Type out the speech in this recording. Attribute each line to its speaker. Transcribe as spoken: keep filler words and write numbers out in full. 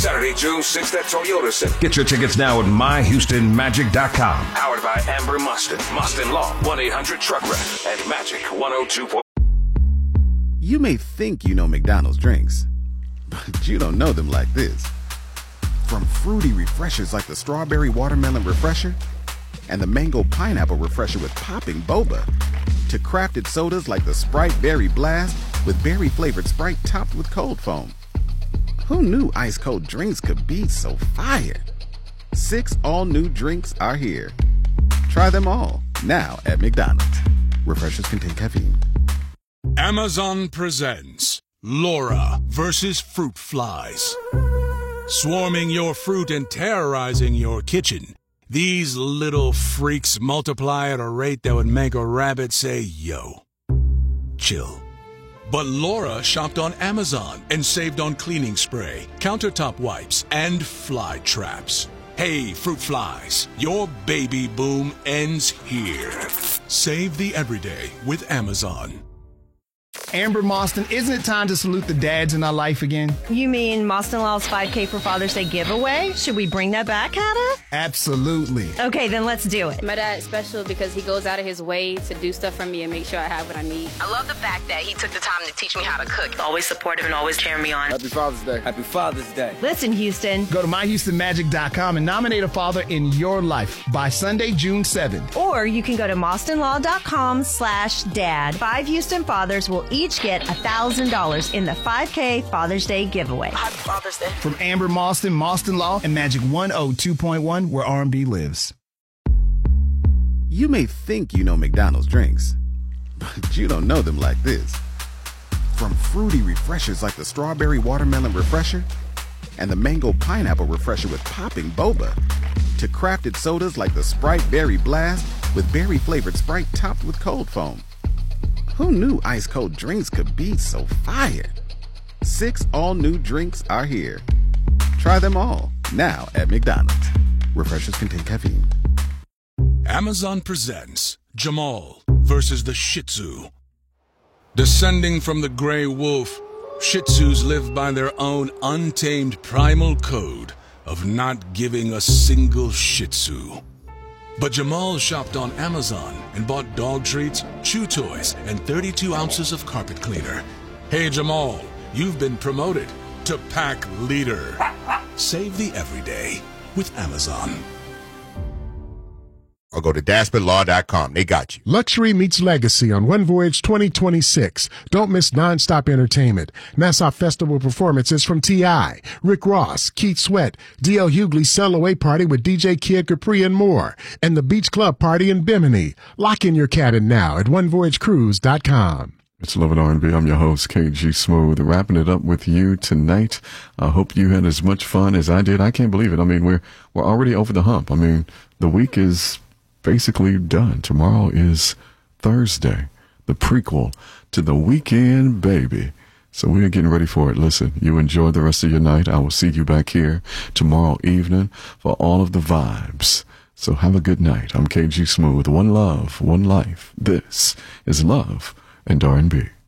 Speaker 1: Saturday, June sixth at Toyota Center.
Speaker 2: Get your tickets now at my houston magic dot com.
Speaker 1: Powered by Amber Mustin, Mustin Law, one eight hundred truck wreck, and Magic one oh two point one.
Speaker 3: You may think you know McDonald's drinks, but you don't know them like this. From fruity refreshers like the Strawberry Watermelon Refresher and the Mango Pineapple Refresher with popping boba, to crafted sodas like the Sprite Berry Blast with berry-flavored Sprite topped with cold foam. Who knew ice-cold drinks could be so fire? Six all-new drinks are here. Try them all, now at McDonald's. Refreshers contain caffeine.
Speaker 4: Amazon presents Laura versus Fruit Flies. Swarming your fruit and terrorizing your kitchen, these little freaks multiply at a rate that would make a rabbit say, yo. Chill. But Laura shopped on Amazon and saved on cleaning spray, countertop wipes, and fly traps. Hey, fruit flies, your baby boom ends here. Save the everyday with Amazon.
Speaker 5: Amber Moston, isn't it time to salute the dads in our life again?
Speaker 6: You mean Moston Law's five K for Father's Day giveaway? Should we bring that back, Hannah?
Speaker 5: Absolutely.
Speaker 6: Okay, then let's do it.
Speaker 7: My dad's special because he goes out of his way to do stuff for me and make sure I have what I need.
Speaker 8: I love the fact that he took the time to teach me how to cook. Always supportive and always cheering me on.
Speaker 9: Happy Father's Day. Happy Father's Day.
Speaker 6: Listen, Houston.
Speaker 5: Go to my houston magic dot com and nominate a father in your life by Sunday, June seventh.
Speaker 6: Or you can go to moston law dot com slash dad. Five Houston fathers will each get one thousand dollars in the five K Father's Day giveaway.
Speaker 8: Happy Father's Day.
Speaker 5: From Amber Moston, Moston Law, and Magic one oh two point one, where R and B lives.
Speaker 3: You may think you know McDonald's drinks, but you don't know them like this. From fruity refreshers like the Strawberry Watermelon Refresher and the Mango Pineapple Refresher with popping boba, to crafted sodas like the Sprite Berry Blast with berry-flavored Sprite topped with cold foam. Who knew ice-cold drinks could be so fire? Six all-new drinks are here. Try them all, now at McDonald's. Refreshers contain caffeine.
Speaker 4: Amazon presents Jamal versus the Shih Tzu. Descending from the gray wolf, Shih Tzus live by their own untamed primal code of not giving a single Shih Tzu. But Jamal shopped on Amazon and bought dog treats, chew toys, and thirty-two ounces of carpet cleaner. Hey Jamal, you've been promoted to pack leader. Save the everyday with Amazon.
Speaker 10: Or go to daspit law dot com. They got you.
Speaker 11: Luxury meets legacy on One Voyage twenty twenty-six. Don't miss nonstop entertainment. Nassau Festival performances from T I, Rick Ross, Keith Sweat, D L Hughley's Sell-Away Party with D J Kid Capri and more, and the Beach Club Party in Bimini. Lock in your cabin now at one voyage cruise dot com.
Speaker 12: It's Love and R and B. I'm your host, K G Smooth, wrapping it up with you tonight. I hope you had as much fun as I did. I can't believe it. I mean, we're we're already over the hump. I mean, the week is basically done. Tomorrow is Thursday, the prequel to The Weekend, baby. So we are getting ready for it. Listen, you enjoy the rest of your night. I will see you back here tomorrow evening for all of the vibes. So have a good night. I'm K G Smooth. One love, one life. This is Love and R and B.